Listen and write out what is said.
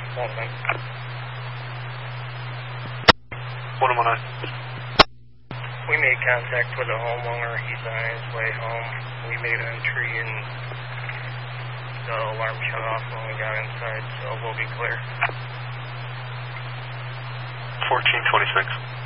Walton. 119. We made contact with a homeowner. He's on his way home. We made an entry and the alarm shut off when we got inside, so we'll be clear. 1426.